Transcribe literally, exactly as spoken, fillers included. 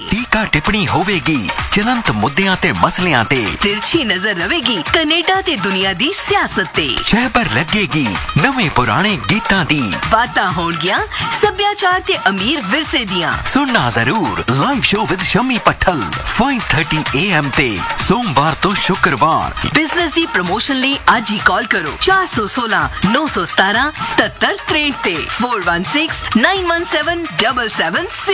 ਟੀਕਾ ਟਿੱਪਣੀ ਹੋਵੇਗੀ ਚਲੰਤ ਮੁੱਦਿਆਂ ਤੇ ਮਸਲਿਆਂ ਤੇ। तिरछी नजर रवेगी कनेडा ते दुनिया दी सियासत ते। ਸ਼ਹਿਬਰ ਲੱਗੇਗੀ ਨਵੇਂ ਪੁਰਾਣੇ ਗੀਤਾਂ ਦੀ। बातां होणगियां सभ्याचार ते अमीर विरसे दियां। सुनना जरूर live show with Shami Pattal five thirty A M ते सोमवार तो शुक्रवार। बिजनेस दी प्रमोशन ਲਈ ਅੱਜ ਹੀ ਕਾਲ ਕਰੋ ਚਾਰ ਸੌ ਸੋਲਾਂ ਨੌ ਸੌ ਸਤਾਰਾਂ ਸਤੱਤਰ ਤਰੇਹਠ ਤੇ four one six nine one seven double seven six.